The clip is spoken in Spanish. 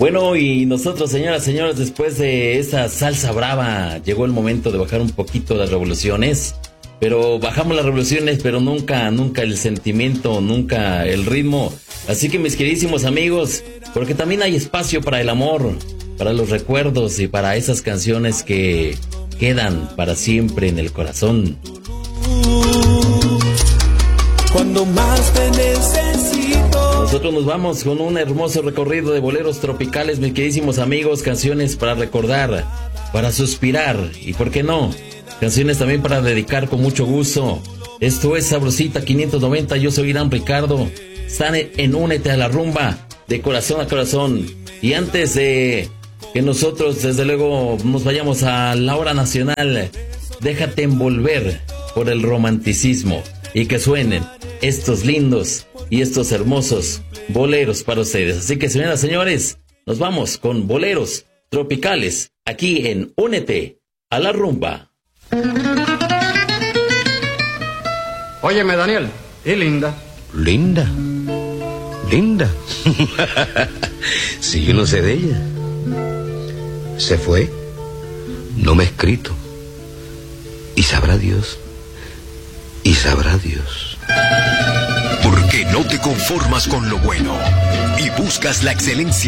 Bueno, y nosotros, señoras, señores, después de esa salsa brava, llegó el momento de bajar un poquito las revoluciones. Pero bajamos las revoluciones, pero nunca el sentimiento, nunca el ritmo. Así que mis queridísimos amigos, porque también hay espacio para el amor, para los recuerdos y para esas canciones que quedan para siempre en el corazón. Cuando más te necesito. Nosotros nos vamos con un hermoso recorrido de boleros tropicales, mis queridísimos amigos, canciones para recordar, para suspirar y, ¿por qué no?, canciones también para dedicar con mucho gusto. Esto es Sabrosita 590, yo soy Irán Ricardo. Están en Únete a la Rumba, de corazón a corazón. Y antes de que nosotros, desde luego, nos vayamos a la hora nacional, déjate envolver por el romanticismo y que suenen estos lindos y estos hermosos boleros para ustedes. Así que, señoras, señores, nos vamos con boleros tropicales aquí en Únete a la Rumba. Óyeme, Daniel, ¿y Linda? ¿Linda? ¿Linda? Sí, yo no sé de ella. Se fue, no me ha escrito. Y sabrá Dios. Y sabrá Dios. Porque no te conformas con lo bueno y buscas la excelencia.